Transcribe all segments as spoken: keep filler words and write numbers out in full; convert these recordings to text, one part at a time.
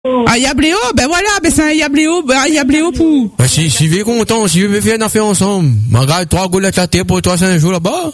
Un yabléo, ben voilà, ben c'est un yabléo, ben un yabléo pour. Ben si, si vous êtes content, si vous faire une affaire ensemble, regarde trois goulettes la terre pour toi cinq jours là-bas.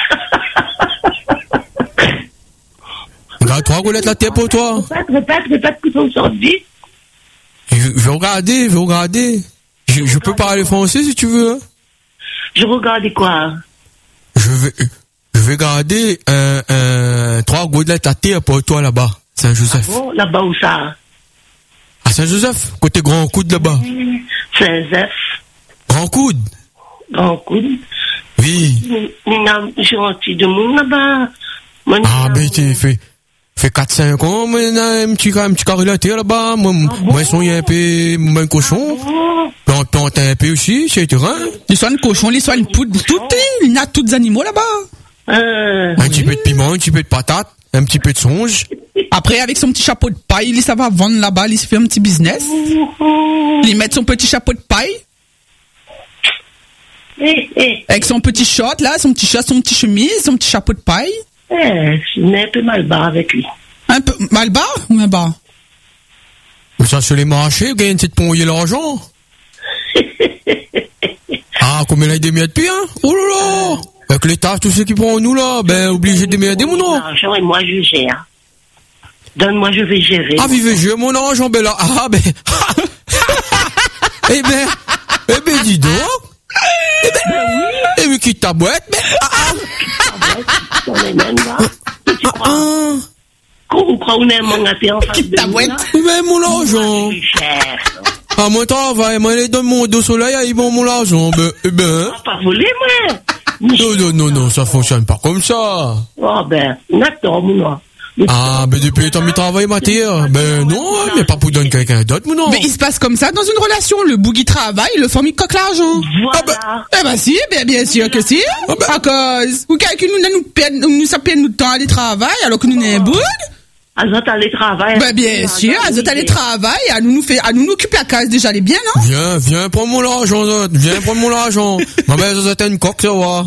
Regarde trois goulettes la terre pour toi. Répète, répète, répète que ton sorti. Je, je vais regarder, je vais regarder. Je, je peux parler français si tu veux. Hein. Je regarde quoi? Je vais, je vais garder un, un, trois goulettes la terre pour toi là-bas, Saint-Joseph. Ah bon, là-bas où ça? À Saint-Joseph, côté Grand Coude là-bas. Saint-Joseph. Grand Coude. Grand Coude. Oui. Il y a gentil de monde là-bas. Ah, ben, tu fait, fait quatre cinq ans, moi, il y a un petit, un petit carré la terre là-bas. Moi, ah bon? moi, ils un peu, moi, un cochon. Ah bon? Plante un peu aussi, c'est terrain. Il soit un cochon, il soit une poudre, tout, il y a tous les animaux là-bas. Euh, un petit peu de piment, un petit peu de patate, un petit peu de songe. Après, avec son petit chapeau de paille, il ça va vendre là-bas, il se fait un petit business. Il met son petit chapeau de paille. Eh, eh. Avec son petit short, là, son petit short, son petit chemise, son petit chapeau de paille. Eh, je suis un peu mal bas avec lui. Un peu mal bas ou mal bas? Mais ça, sur les marchés, gagne cette ponyer l'argent. Ah, combien il y a des miettes, puis, hein? Oh là là! Avec les tâches, tous ceux qui prennent nous, là, ben, obligé de m'aider, mon nom. L'argent, et moi, je gère. Donne-moi, je vais gérer. Ah, vivez, j'ai mon argent, ben là. Ah, ben. Eh ben. Eh ben, dis donc. Eh ben, ben oui. Eh ben, quitte ta boîte, mais. Ah, ah. On est même là. Tu crois? Ah. Qu'on croit qu'on est mon gâté en face de ta nous, boîte. là? Mais mon argent. Je gère. Ah, moi, travaille, moi, les donne mon dos soleil, ils vont mon argent, ben, eh ben. Ah, pas volé, moi. Non, non, non, non, ça fonctionne pas comme ça. Oh, ben, Nathan, mon Ah, ben depuis le temps qu'il travaille ma terre, ben non, mais pas pour donner quelqu'un d'autre, mon non. Mais il se passe comme ça dans une relation. Le bougie travaille, le femme il coque l'argent. Voilà. Ah ben, eh ben si, bien, bien sûr que si. Ah ben. À cause, ou quelqu'un nous, nous, perd, nous, ça perd notre temps à aller travailler alors que nous n'avons un boug. Azot allait travailler. Ben bien sûr, Azot allait travailler, à nous nous fait, à nous nous occupe la case déjà, elle est bien, non? Viens, viens prendre mon argent, Zot. Viens prendre mon argent. Ma mère, ça, c'était une coque, ça va.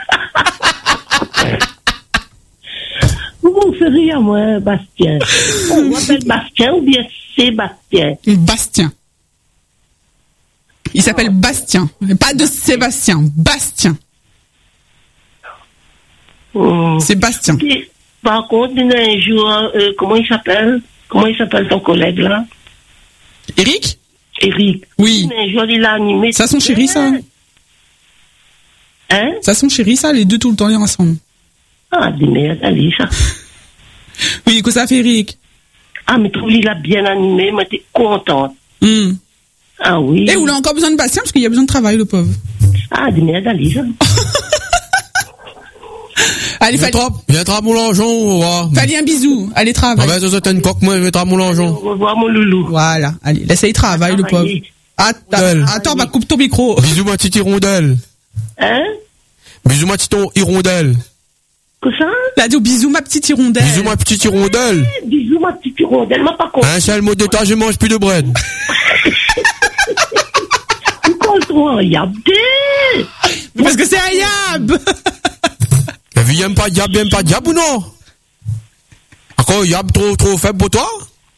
Vous me faites rire, moi, Bastien. On m'appelle Bastien ou bien Sébastien? Bastien. Il s'appelle Bastien. Pas de Sébastien, Bastien. Hum. Sébastien. Et, par contre, il y a un jour, euh, comment il s'appelle? Comment il s'appelle ton collègue, là? Eric? Eric. Oui. Il y a un jour, il a animé. Ça, son chéri, ça? Hein? Ça, son chéri, ça, les deux tout le temps, ils sont ensemble. Ah, dis merde, allez, ça. Oui, que ça fait Eric? Ah, mais trouve, il a bien animé, moi, t'es contente. Hmm. Ah oui. Et où il a encore besoin de Bastien parce qu'il y a besoin de travail, le pauvre. Ah, dis merde, allez, ça. Allez, Viens, fallait, tra- viens, tra mon argent, va. fallait un bisou. Allez, Ma travaille. mère, ça, c'était une coque, moi, je vais tra mon Au argent. revoir, mon loulou. Voilà. Allez, laisse-le travailler, le pauvre. Travailler. Attends, Belle. attends, bah, coupe ton micro. Bisous, ma petite hirondelle. Hein? Bisous, ma petite hirondelle. Que ça? Là, dit bisous, ma petite hirondelle. Bisous, ma petite hirondelle. Eh, bisous, ma petite hirondelle, m'a pas compris. Un seul mot d'état, je mange plus de bread. Tu colles toi en yabdé. Parce que c'est un yab. La vie, aime pas diable, aime pas diable ou non? Encore, yab trop, trop faible pour toi?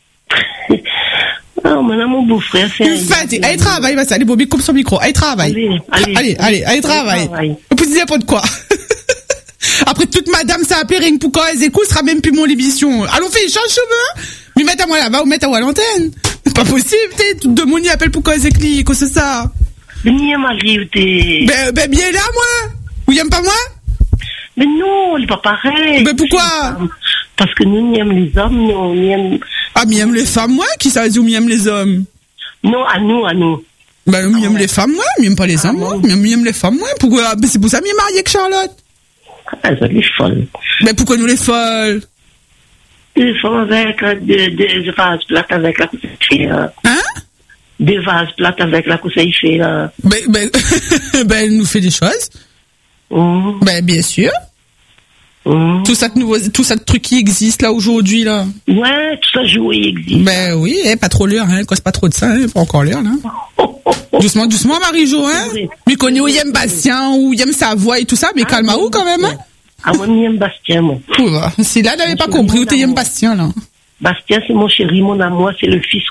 Ah, maintenant, mon beau-frère, c'est un Faites, yab. allez, travaille, bah, ça, allez, Bobby, coupe son micro. Allez, travaille. Allez, allez. allez, allez, allez, travaille. travaille. Vous disiez pas de quoi. Après, toute madame s'est appelée rien que pour quand elle écoute, sera même plus mon émission. Allons, fais, change cheveux. Mais mettez moi là-bas ou mettez moi à l'antenne. C'est pas possible, t'es, tout de monde y appelle pour quand elle écrit, que c'est ça. Mais n'y m'arrive, t'es. Ben, ben, bien là, moi. Vous y aimez pas moi? Mais non, il n'est pas pareil. Mais pourquoi? Parce que nous, on aime les hommes, nous, on aime. Ah, mais aime les femmes, moi? Qui ça dit ou aime les hommes? Non, à nous, à nous. Ben, on aime les femmes, moi. On aime pas les hommes, moi. bon? On aime les femmes, moi. Pourquoi? Ben, c'est pour ça que je suis mariée avec Charlotte. Ah, ça, les folles. Ben, pourquoi nous les folles? Des femmes avec euh, des, des vases plates avec la couche fait, là. Hein? Des vases plates avec la couche fait, là. Ben, ben, ben, elle nous fait des choses. Mmh. Ben, bien sûr. Mmh. Tout ça de nouveau, tout ça de truc qui existe, là, aujourd'hui, là. Ouais, tout ça joué existe. Ben, oui, eh, pas trop l'heure, hein. Cause pas trop de ça, hein. Pas encore l'heure, là. Oh, oh, oh. Doucement, doucement, Marie-Jo, hein. Oui. Mais connaît où il aime Bastien, où il aime sa voix et tout ça, mais calme à où, quand même, hein. Ah, moi, j'aime Bastien, moi. Ouh, si là, elle n'avait pas compris où t'es aime Bastien, là. Bastien, c'est mon chéri, mon amour, c'est le fils